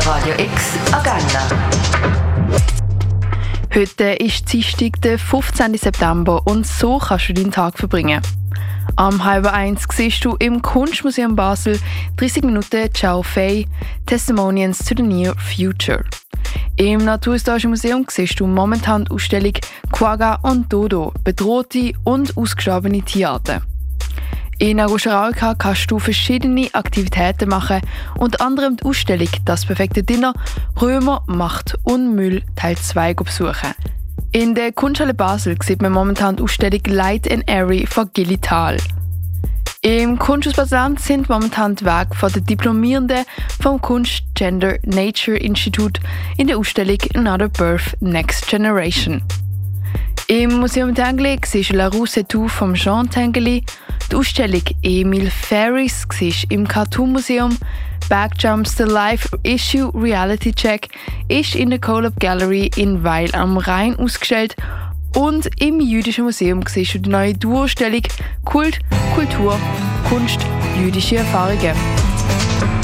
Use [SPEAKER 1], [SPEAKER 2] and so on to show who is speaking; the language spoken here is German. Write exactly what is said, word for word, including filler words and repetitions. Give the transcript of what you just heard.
[SPEAKER 1] Radio X Agenda.
[SPEAKER 2] Heute ist Dienstag, der fünfzehnten September, und so kannst du deinen Tag verbringen. Am halb eins siehst du im Kunstmuseum Basel dreißig Minuten Ciao Fei, Testimonials to the Near Future. Im Naturhistorischen Museum siehst du momentan die Ausstellung Quagga und Dodo, bedrohte und ausgestorbene Tierarten. In Arusha kannst du verschiedene Aktivitäten machen, unter anderem die Ausstellung «Das perfekte Dinner», Römer, Macht und Müll Teil zwei besuchen. In der Kunsthalle Basel sieht man momentan die Ausstellung «Light and Airy» von Gilly Thal. Im Kunsthaus Basel sind momentan die Werke der Diplomierenden vom Kunst Gender Nature Institute in der Ausstellung «Another Birth Next Generation». Im Museum Tinguely siehst du «La Rousse et tout» von Jean Tinguely. Die Ausstellung «Emil Ferris» siehst im Cartoon Museum. «Backjumps The Live Issue Reality Check» ist in der Colab Gallery in Weil am Rhein ausgestellt. Und im Jüdischen Museum siehst du die neue Duo-Ausstellung «Kult, Kultur, Kunst, jüdische Erfahrungen».